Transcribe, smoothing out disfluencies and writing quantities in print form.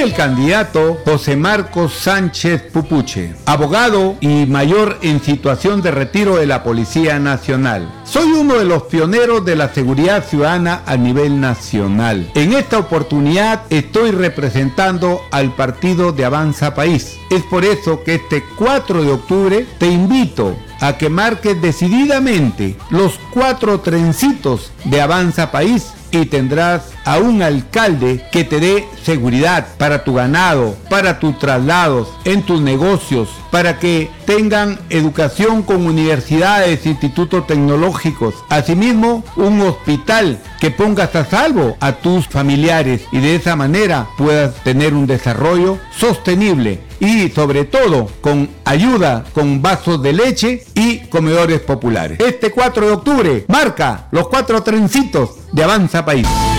el candidato José Marcos Sánchez Pupuche, abogado y mayor en situación de retiro de la Policía Nacional. Soy uno de los pioneros de la seguridad ciudadana a nivel nacional. En esta oportunidad estoy representando al partido de Avanza País. Es por eso que este 4 de octubre te invito a que marques decididamente los 4 trencitos de Avanza País y tendrás a un alcalde que te dé seguridad para tu ganado, para tus traslados, en tus negocios, para que tengan educación con universidades, institutos tecnológicos, asimismo un hospital que pongas a salvo a tus familiares y de esa manera puedas tener un desarrollo sostenible y sobre todo con ayuda con vasos de leche y comedores populares. Este 4 de octubre marca los 4 trencitos de Avanza País.